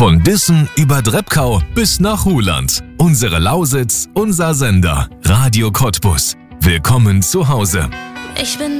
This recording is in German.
Von Dissen über Drebkau bis nach Ruhland. Unsere Lausitz, unser Sender. Radio Cottbus. Willkommen zu Hause. Ich bin